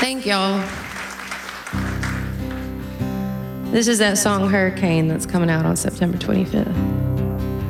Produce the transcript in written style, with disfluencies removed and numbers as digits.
Thank y'all. This is that song Hurricane that's coming out on September 25th.